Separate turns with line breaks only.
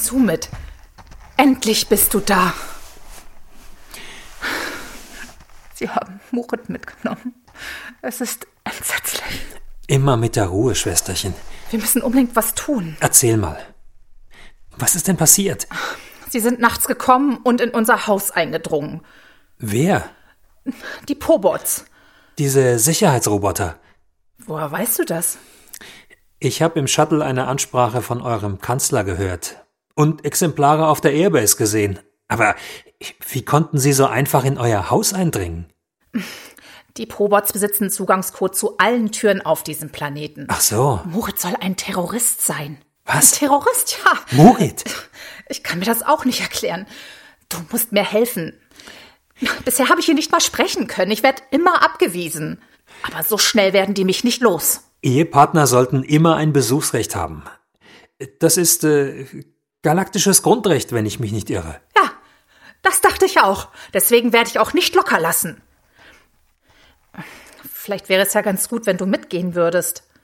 zu mit. Endlich bist du da. Sie haben Murat mitgenommen. Es ist entsetzlich.
Immer mit der Ruhe, Schwesterchen.
Wir müssen unbedingt was tun.
Erzähl mal. Was ist denn passiert?
Sie sind nachts gekommen und in unser Haus eingedrungen.
Wer?
Die Pobots.
Diese Sicherheitsroboter.
Woher weißt du das?
Ich habe im Shuttle eine Ansprache von eurem Kanzler gehört und Exemplare auf der Airbase gesehen. Aber wie konnten sie so einfach in euer Haus eindringen?
Die Pobots besitzen Zugangscode zu allen Türen auf diesem Planeten.
Ach so.
Murat soll ein Terrorist sein.
Was?
Ein Terrorist, ja.
Murat?
Ich kann mir das auch nicht erklären. Du musst mir helfen. Bisher habe ich hier nicht mal sprechen können. Ich werde immer abgewiesen. Aber so schnell werden die mich nicht los.
Ehepartner sollten immer ein Besuchsrecht haben. Das ist galaktisches Grundrecht, wenn ich mich nicht irre.
Ja, das dachte ich auch. Deswegen werde ich auch nicht locker lassen. Vielleicht wäre es ja ganz gut, wenn du mitgehen würdest.